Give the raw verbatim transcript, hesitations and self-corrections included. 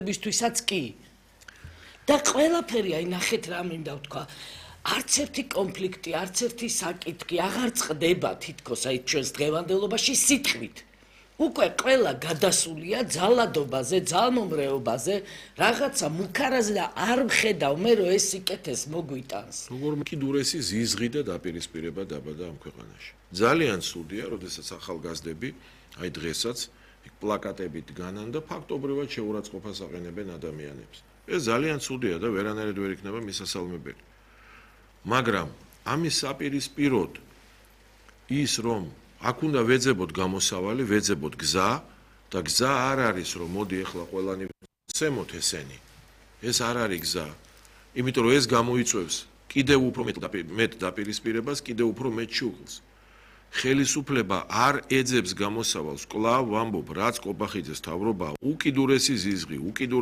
ბისთვისაც კი. და ყველაფერი აი ნახეთ რა მინდა ვთქვა. არც ერთი კონფლიქტი, არც ერთი საკითხი აღარ წყდება თითქოს აი ჩვენს დღევანდელობაში სიტყვით. უკვე ყველა გადასულია ძალადობაზე, ძალმომრეობაზე, რაღაცა მუქარაზე და არ მხედავ მე რომ ეს სიკეთეს მოგვიტანს. როგორ მკიდურესი ზიზღი და დაპირისპირება დაბადა ამ ქვეყანაში. ძალიან სუდია, როდესაც ახალგაზრდები, აი დღესაც იქ პლაკატებით განან და ფაქტობრივად შეურაცხყოფას აყენებენ ადამიანებს. ეს ძალიან სუდია და ვერანაირად ვერ იქნება მისასალმებელი. მაგრამ ამის საპირისპიროდ ის რომ აქ უნდა ვეძებოთ გამოსავალი, ვეძებოთ გზა და გზა არ არის რომ მოდი ახლა ყველანი ვცემოთ ესენი. ეს არ არის გზა. იმიტომ რომ ეს გამოიწვევს კიდევ უფრო მეტ დაპირისპირებას, კიდევ უფრო მეტ შუღლს. ხელისუფლება არ ეძებს გამოსავალს, კვლავ ვამბობ, რაც კობახიძეს თავრობა, უკიდურესი ზიზღი, უკიდურესი